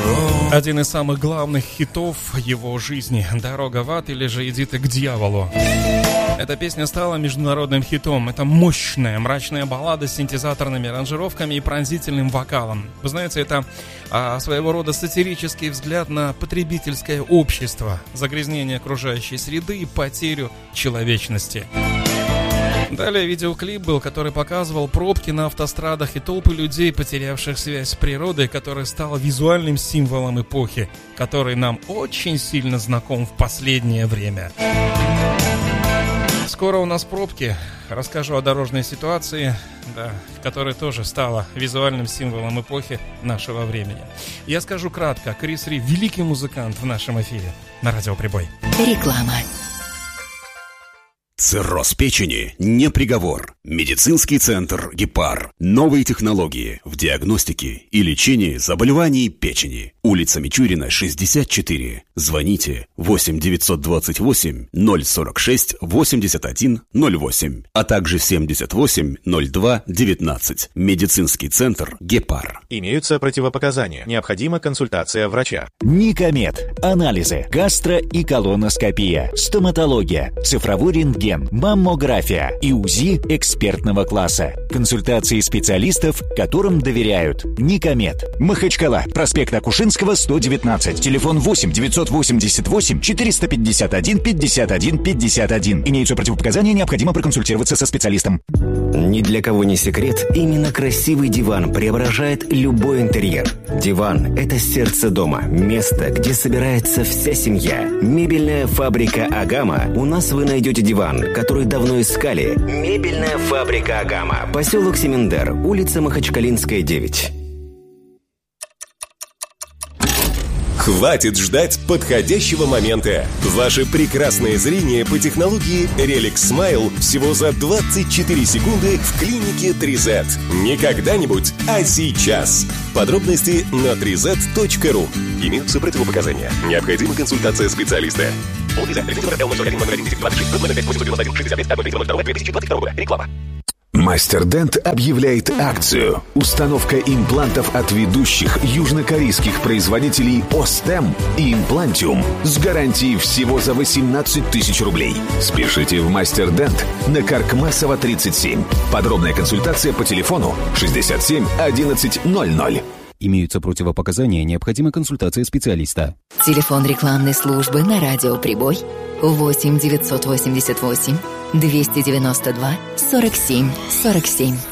Один из самых главных хитов его жизни — «Дорога в ад» или же «Иди ты к дьяволу». Эта песня стала международным хитом. Это мощная, мрачная баллада с синтезаторными аранжировками и пронзительным вокалом. Вы знаете, это своего рода сатирический взгляд на потребительское общество, загрязнение окружающей среды и потерю человечности. Далее видеоклип был, который показывал пробки на автострадах и толпы людей, потерявших связь с природой, который стал визуальным символом эпохи, который нам очень сильно знаком в последнее время. Скоро у нас пробки. Расскажу о дорожной ситуации, которая тоже стала визуальным символом эпохи нашего времени. Я скажу кратко. Крис Ри — великий музыкант в нашем эфире на Радио Прибой. Реклама. Цирроз печени не приговор. Медицинский центр «Гепар». Новые технологии в диагностике и лечении заболеваний печени. Улица Мичурина, 64. Звоните 8-928-046-8108, а также 78-02-19. Медицинский центр «Гепар». Имеются противопоказания. Необходима консультация врача. Никомед. Анализы. Гастро- и колоноскопия. Стоматология. Цифровой рентген. Маммография и УЗИ экспертного класса. Консультации специалистов, которым доверяют. Никомед. Махачкала. Проспект Акушинского, 119. Телефон 8-988-451-51-51. Имеются противопоказания, необходимо проконсультироваться со специалистом. Ни для кого не секрет, именно красивый диван преображает любой интерьер. Диван – это сердце дома, место, где собирается вся семья. Мебельная фабрика «Агама». У нас вы найдете диван, который давно искали. Мебельная фабрика «Агама». Поселок Семендер, улица Махачкалинская, 9. Хватит ждать подходящего момента. Ваше прекрасное зрение по технологии Relix Smile всего за 24 секунды в клинике 3Z. Не когда-нибудь, а сейчас. Подробности на 3z.ru. Имеются противопоказания. Необходима консультация специалиста. Реклама. Мастер Дент объявляет акцию. Установка имплантов от ведущих южнокорейских производителей Остем и Имплантиум с гарантией всего за 18 тысяч рублей. Спешите в Мастер Дент на Каркмасова, 37. Подробная консультация по телефону 67 11 00. Имеются противопоказания, необходима консультация специалиста. Телефон рекламной службы на Радио Прибой 8 988 292 47 47.